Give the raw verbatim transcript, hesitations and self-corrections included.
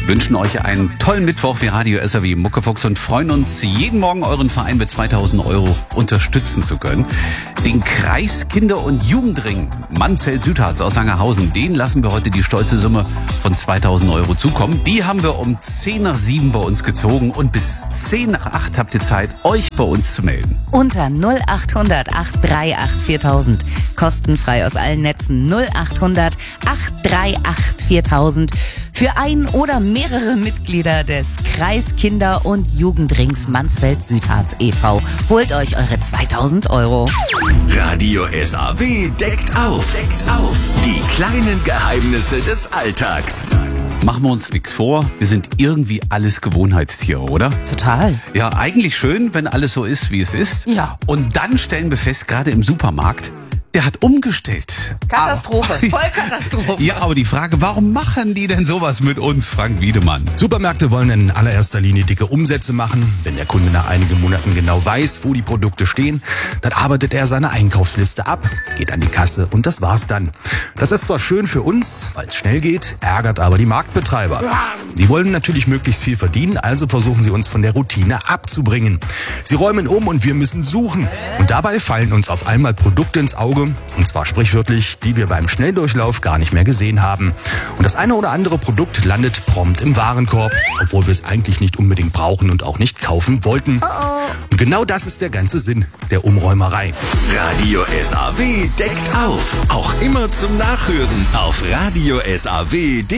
wünschen euch einen tollen Mittwoch wie Radio S R W Muckefuchs und freuen uns, jeden Morgen euren Verein mit zweitausend Euro unterstützen zu können. Den Kreis Kinder- und Jugendring Mansfeld-Südharz aus Sangerhausen, den lassen wir heute die stolze Summe von zweitausend Euro zukommen. Die haben wir um zehn nach sieben bei uns gezogen und bis zehn nach acht habt ihr Zeit, euch bei uns zu melden. Unter null achthundert acht drei acht viertausend. Kostenfrei aus allen Netzen null achthundert acht drei acht viertausend. Für ein oder mehrere Mitglieder des Kreis Kinder- und Jugendrings Mansfeld-Südharz e V holt euch eure zweitausend Euro. Radio S A W deckt auf. Deckt auf. Die kleinen Geheimnisse des Alltags. Machen wir uns nichts vor, wir sind irgendwie alles Gewohnheitstiere, oder? Total. Ja, eigentlich schön, wenn alles so ist, wie es ist. Ja. Und dann stellen wir fest, gerade im Supermarkt, der hat umgestellt. Katastrophe, Aber, Vollkatastrophe. Ja, aber die Frage, warum machen die denn sowas mit uns, Frank Wiedemann? Supermärkte wollen in allererster Linie dicke Umsätze machen. Wenn der Kunde nach einigen Monaten genau weiß, wo die Produkte stehen, dann arbeitet er seine Einkaufsliste ab, geht an die Kasse und das war's dann. Das ist zwar schön für uns, weil es schnell geht, ärgert aber die Marktbetreiber. Die wollen natürlich möglichst viel verdienen, also versuchen sie uns von der Routine abzubringen. Sie räumen um und wir müssen suchen. Und dabei fallen uns auf einmal Produkte ins Auge, und zwar sprichwörtlich, die wir beim Schnelldurchlauf gar nicht mehr gesehen haben. Und das eine oder andere Produkt landet prompt im Warenkorb, obwohl wir es eigentlich nicht unbedingt brauchen und auch nicht kaufen wollten. Und genau das ist der ganze Sinn der Umräumerei. Radio S A W deckt auf. Auch immer zum Nachhören auf radio S A W punkt de.